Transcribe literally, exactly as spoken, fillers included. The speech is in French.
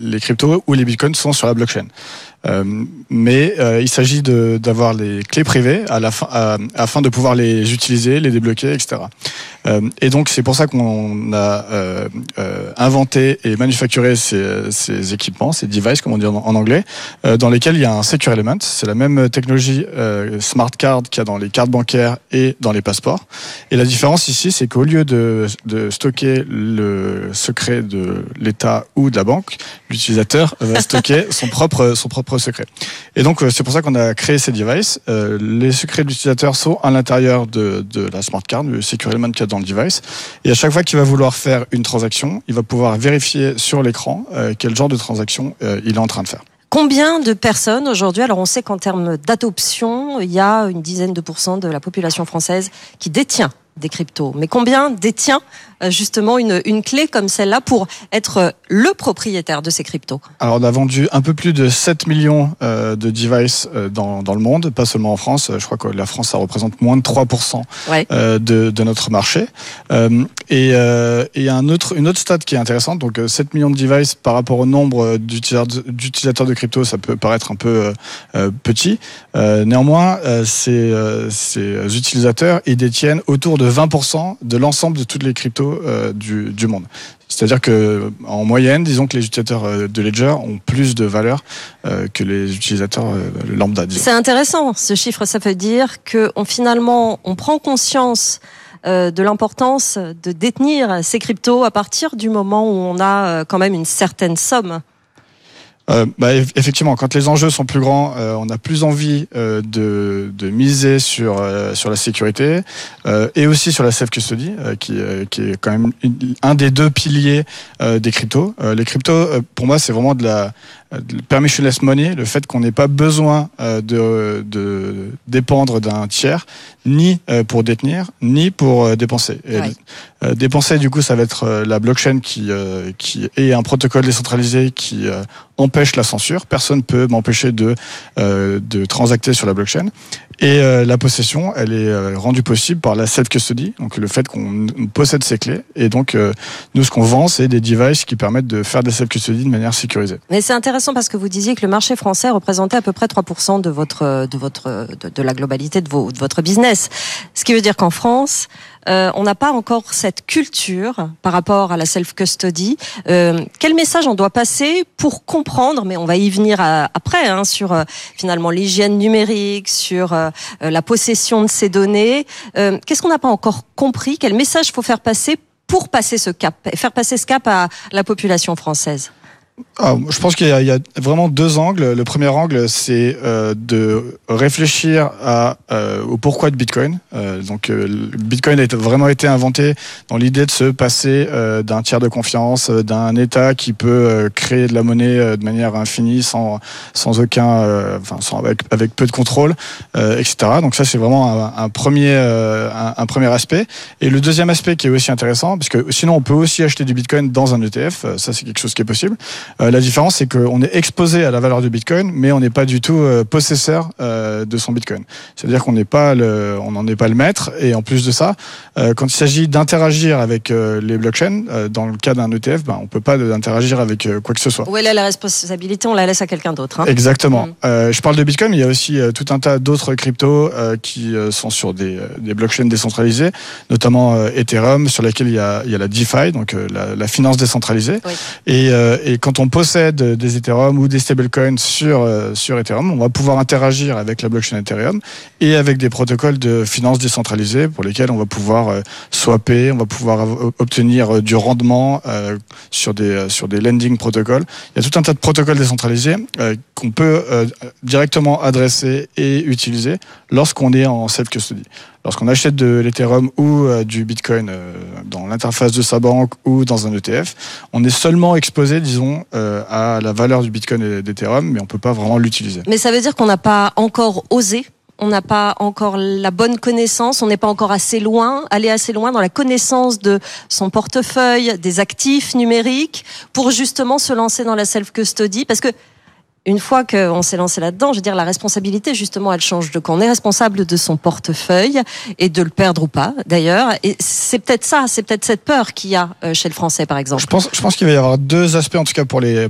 les cryptos ou les bitcoins sont sur la blockchain. Euh, mais euh, il s'agit de, d'avoir les clés privées à la fin, à, afin de pouvoir les utiliser, les débloquer, et cetera. Euh, et donc c'est pour ça qu'on a euh, euh, inventé et manufacturé ces, ces équipements, ces devices comme on dit en, en anglais, euh, dans lesquels il y a un secure element. C'est la même technologie euh, smart card qu'il y a dans les cartes bancaires et dans les passeports. Et la différence ici, c'est qu'au lieu de, de stocker le secret de l'État ou de la banque, l'utilisateur va stocker son propre son propre secret. Et donc c'est pour ça qu'on a créé ces devices. Euh, les secrets de l'utilisateur sont à l'intérieur de, de la smart card, le secure element qu'il y a dans le device. Et à chaque fois qu'il va vouloir faire une transaction, il va pouvoir vérifier sur l'écran euh, quel genre de transaction euh, il est en train de faire. Combien de personnes aujourd'hui, alors on sait qu'en termes d'adoption, il y a une dizaine de pourcents de la population française qui détient des cryptos. Mais combien détient justement une, une clé comme celle-là pour être le propriétaire de ces cryptos? Alors on a vendu un peu plus de sept millions euh, de devices euh, dans, dans le monde, pas seulement en France. Je crois que la France, ça représente moins de trois pour cent ouais. euh, de, de notre marché. Euh, et euh, et un autre, une autre stat qui est intéressante, donc sept millions de devices par rapport au nombre d'utilisateurs, d'utilisateurs de crypto, ça peut paraître un peu euh, petit. Euh, néanmoins, euh, ces, euh, ces utilisateurs, ils détiennent autour de vingt pour cent de l'ensemble de toutes les cryptos euh, du, du monde. C'est-à-dire que en moyenne, disons que les utilisateurs de Ledger ont plus de valeur euh, que les utilisateurs euh, lambda. Disons. C'est intéressant ce chiffre, ça veut dire que on, finalement on prend conscience euh, de l'importance de détenir ces cryptos à partir du moment où on a euh, quand même une certaine somme. Euh, bah, effectivement, quand les enjeux sont plus grands, euh, on a plus envie euh, de, de miser sur euh, sur la sécurité euh, et aussi sur la self custody, euh, qui, euh, qui est quand même une, un des deux piliers euh, des cryptos. Euh, les cryptos, euh, pour moi, c'est vraiment de la de permissionless money, le fait qu'on n'ait pas besoin euh, de, de dépendre d'un tiers, ni euh, pour détenir, ni pour euh, dépenser. Et, ouais. euh, dépenser, du coup, ça va être euh, la blockchain qui euh, qui est un protocole décentralisé qui euh, empêche la censure. Personne ne peut m'empêcher de euh, de transacter sur la blockchain. Et euh, la possession, elle est euh, rendue possible par la self-custody, donc le fait qu'on possède ses clés. Et donc, euh, nous, ce qu'on vend, c'est des devices qui permettent de faire des self-custody de manière sécurisée. Mais c'est intéressant parce que vous disiez que le marché français représentait à peu près trois pour cent de votre, de votre, de, de la globalité de, vos, de votre business. Ce qui veut dire qu'en France, euh, on n'a pas encore cette culture par rapport à la self-custody. Euh, quel message on doit passer pour comprendre, mais on va y venir à, après, hein, sur euh, finalement l'hygiène numérique, sur euh, la possession de ces données. Euh, qu'est-ce qu'on n'a pas encore compris? Quel message faut faire passer pour passer ce cap, et faire passer ce cap à la population française? Ah, je pense qu'il y a, il y a vraiment deux angles. Le premier angle, c'est euh, de réfléchir à, euh, au pourquoi de Bitcoin. Euh, donc, euh, le Bitcoin a vraiment été inventé dans l'idée de se passer euh, d'un tiers de confiance, d'un État qui peut euh, créer de la monnaie euh, de manière infinie, sans sans aucun, euh, enfin, sans, avec avec peu de contrôle, euh, et cetera. Donc ça, c'est vraiment un, un premier euh, un, un premier aspect. Et le deuxième aspect qui est aussi intéressant, parce que sinon, on peut aussi acheter du Bitcoin dans un E T F. Ça, c'est quelque chose qui est possible. Euh, la différence, c'est qu'on est exposé à la valeur du Bitcoin, mais on n'est pas du tout euh, possesseur euh, de son Bitcoin. C'est-à-dire qu'on n'est pas le, on n'en est pas le maître. Et en plus de ça, euh, quand il s'agit d'interagir avec euh, les blockchains, euh, dans le cas d'un E T F, ben on peut pas interagir avec euh, quoi que ce soit. Où elle a la responsabilité, on la laisse à quelqu'un d'autre. Hein. Exactement. Mmh. Euh, je parle de Bitcoin, mais il y a aussi euh, tout un tas d'autres cryptos euh, qui euh, sont sur des, euh, des blockchains décentralisées, notamment euh, Ethereum, sur laquelle il y a, il y a la DeFi, donc euh, la, la finance décentralisée. Oui. Et, euh, et quand on possède des Ethereum ou des stablecoins sur euh, sur Ethereum, on va pouvoir interagir avec la blockchain Ethereum et avec des protocoles de finance décentralisés pour lesquels on va pouvoir euh, swapper, on va pouvoir obtenir euh, du rendement euh, sur des euh, sur des lending protocoles. Il y a tout un tas de protocoles décentralisés euh, qu'on peut euh, directement adresser et utiliser lorsqu'on est en self-custody. Lorsqu'on achète de l'Ethereum ou euh, du Bitcoin euh, dans l'interface de sa banque ou dans un E T F, on est seulement exposé, disons, euh, à la valeur du Bitcoin et d'Ethereum, mais on peut pas vraiment l'utiliser. Mais ça veut dire qu'on n'a pas encore osé, on n'a pas encore la bonne connaissance, on n'est pas encore assez loin, aller assez loin dans la connaissance de son portefeuille, des actifs numériques, pour justement se lancer dans la self-custody, parce que une fois qu'on s'est lancé là-dedans, je veux dire, la responsabilité, justement, elle change de camp. On est responsable de son portefeuille et de le perdre ou pas, d'ailleurs. Et c'est peut-être ça, c'est peut-être cette peur qu'il y a chez le Français, par exemple. Je pense, je pense qu'il va y avoir deux aspects, en tout cas pour les